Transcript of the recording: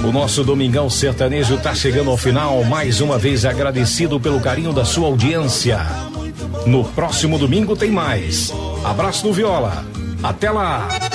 O nosso Domingão Sertanejo tá chegando ao final, mais uma vez agradecido pelo carinho da sua audiência. No próximo domingo tem mais. Abraço do Viola. Até lá!